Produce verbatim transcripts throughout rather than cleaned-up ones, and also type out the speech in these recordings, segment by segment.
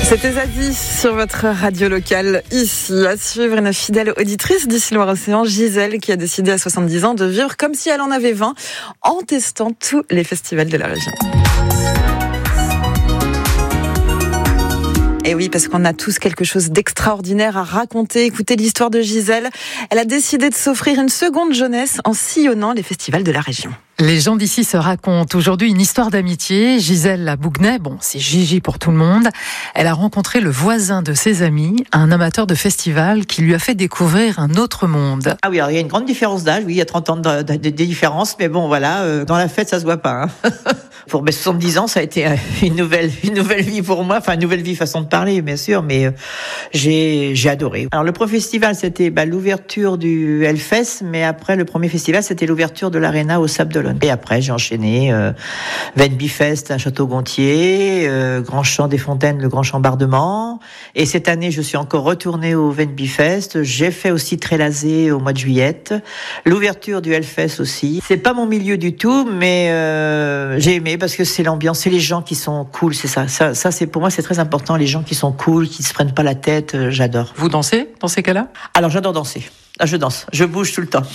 C'était Zazie sur votre radio locale ici. À suivre, une fidèle auditrice d'ici Loire-Océan, Gisèle, qui a décidé à soixante-dix ans de vivre comme si elle en avait vingt en testant tous les festivals de la région. Et oui, parce qu'on a tous quelque chose d'extraordinaire à raconter. Écoutez l'histoire de Gisèle. Elle a décidé de s'offrir une seconde jeunesse en sillonnant les festivals de la région. Les gens d'ici se racontent aujourd'hui une histoire d'amitié. Gisèle Abougnay, bon, c'est Gigi pour tout le monde. Elle a rencontré le voisin de ses amis, un amateur de festival qui lui a fait découvrir un autre monde. Ah oui, alors il y a une grande différence d'âge. Oui, il y a trente ans de, de, de différence, mais bon, voilà, euh, dans la fête, ça se voit pas. Hein. Pour mes soixante-dix ans, ça a été une nouvelle, une nouvelle vie pour moi. Enfin, une nouvelle vie, façon de parler, bien sûr, mais euh, j'ai, j'ai adoré. Alors, le premier festival, c'était bah, l'ouverture du Hellfest, mais après, le premier festival, c'était l'ouverture de l'Arena au Sable d'Olonne. Et après, j'ai enchaîné euh, Venby-Fest à Château-Gontier, euh, Grand Champ des Fontaines, le Grand Chambardement. Et cette année, je suis encore retournée au Venby-Fest. J'ai fait aussi Trélazé au mois de juillet. L'ouverture du Hellfest aussi. C'est pas mon milieu du tout, mais euh, j'ai aimé parce que c'est l'ambiance, c'est les gens qui sont cool, c'est ça. Ça, ça c'est pour moi, c'est très important. Les gens qui sont cool, qui se prennent pas la tête, euh, j'adore. Vous dansez dans ces cas-là ? Alors, j'adore danser. Ah, je danse, je bouge tout le temps.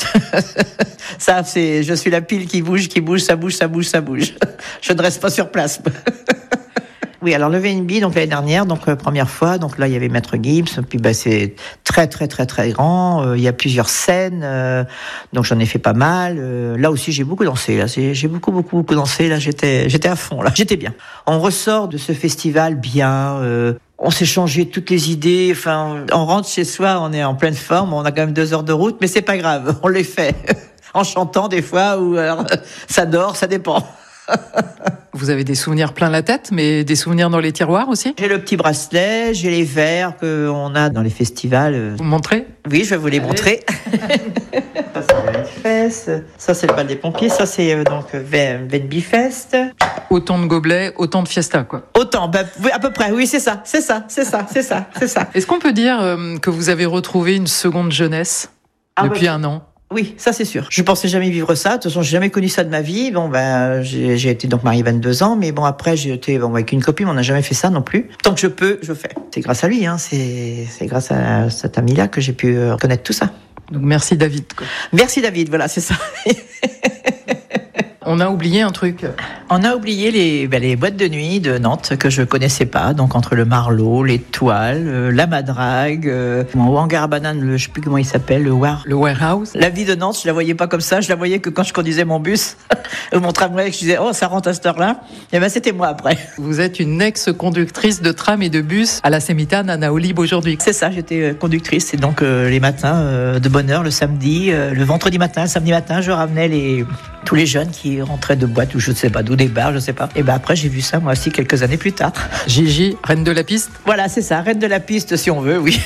Ça, c'est, je suis la pile qui bouge, qui bouge, ça bouge, ça bouge, ça bouge. Je ne reste pas sur place. Oui, alors le V N B, donc l'année dernière, donc euh, première fois, donc là il y avait Maître Gibbs, puis bah c'est très très très très grand. Euh, il y a plusieurs scènes, euh, donc j'en ai fait pas mal. Euh, là aussi j'ai beaucoup dansé. Là, j'ai, j'ai beaucoup beaucoup beaucoup dansé. Là, j'étais j'étais à fond. Là, j'étais bien. On ressort de ce festival bien. Euh, On s'est changé toutes les idées. Enfin, on rentre chez soi, on est en pleine forme. On a quand même deux heures de route, mais c'est pas grave. On les fait en chantant des fois, ou alors ça dort, ça dépend. Vous avez des souvenirs plein la tête, mais des souvenirs dans les tiroirs aussi ? J'ai le petit bracelet, j'ai les verres qu'on a dans les festivals. Vous me montrez ? Oui, je vais vous les Allez. montrer. Ça, c'est le Hellfest. Ça, c'est le bal des pompiers. Ça, c'est euh, donc Venby-Fest. Autant de gobelets, autant de fiesta, quoi. Autant, bah, oui, à peu près. Oui, c'est ça, c'est ça, c'est ça, c'est ça, c'est ça. Est-ce qu'on peut dire euh, que vous avez retrouvé une seconde jeunesse ah, depuis bah, un an ? Oui, ça c'est sûr. Je pensais jamais vivre ça. De toute façon, j'ai jamais connu ça de ma vie. Bon, ben, j'ai, j'ai été donc mariée vingt-deux ans, mais bon, après, j'ai été bon, avec une copine, on n'a jamais fait ça non plus. Tant que je peux, je fais. C'est grâce à lui, hein. C'est, c'est grâce à cet ami-là que j'ai pu connaître tout ça. Donc, merci David, quoi. Merci David, voilà, c'est ça. On a oublié un truc. On a oublié les, ben, les boîtes de nuit de Nantes que je connaissais pas. Donc entre le Marlot, l'étoile, euh, la Madrague, euh, au hangar à bananes, le, je sais plus comment il s'appelle, le War. Le Warehouse. La vie de Nantes, je la voyais pas comme ça. Je la voyais que quand je conduisais mon bus ou mon tramway, je disais oh ça rentre à cette heure-là. Et ben c'était moi après. Vous êtes une ex-conductrice de tram et de bus à la Sémitane à Naolib aujourd'hui. C'est ça, j'étais conductrice et donc euh, les matins euh, de bonne heure, le samedi, euh, le vendredi matin, le samedi matin, je ramenais les tous les jeunes qui rentraient de boîte ou je ne sais pas d'où, des bars, je ne sais pas. Et ben après j'ai vu ça moi aussi quelques années plus tard. Gigi, reine de la piste. Voilà, c'est ça, reine de la piste si on veut, oui.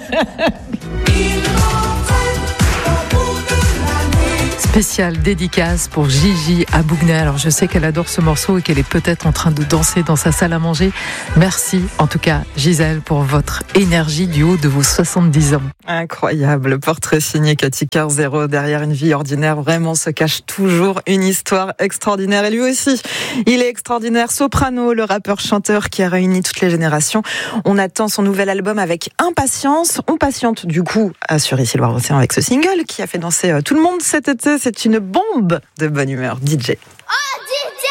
Spéciale dédicace pour Gigi Abougnay. Alors je sais qu'elle adore ce morceau et qu'elle est peut-être en train de danser dans sa salle à manger. Merci en tout cas Gisèle pour votre énergie du haut de vos soixante-dix ans. Incroyable, portrait signé Cathy Carzero. Derrière une vie ordinaire, vraiment se cache toujours une histoire extraordinaire. Et lui aussi, il est extraordinaire. Soprano, le rappeur-chanteur qui a réuni toutes les générations. On attend son nouvel album avec impatience. On patiente du coup sur Ici Loire-Océan avec ce single qui a fait danser tout le monde cet été. C'est une bombe de bonne humeur, D J.